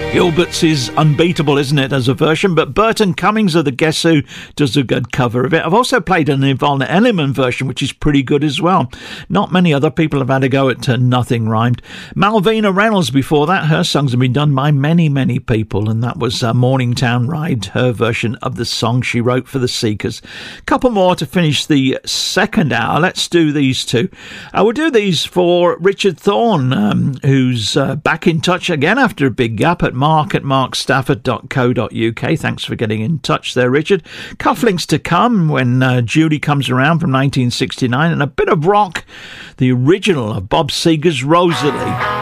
Gilbert's is unbeatable, isn't it, as a version? But Burton Cummings of the Guess Who does a good cover of it. I've also played an Yvonne Elliman version, which is pretty good as well. Not many other people have had a go at Nothing Rhymed. Malvina Reynolds before that, her songs have been done by many, many people, and that was Morningtown Ride, her version of the song she wrote for the Seekers. Couple more to finish the second hour. Let's do these two. We'll do these for Richard Thorne, who's back in touch again after a big gap at mark@markstafford.co.uk. Thanks for getting in touch there, Richard. Cufflinks to come when Judy comes around from 1969, and a bit of rock, the original of Bob Seger's Rosalie.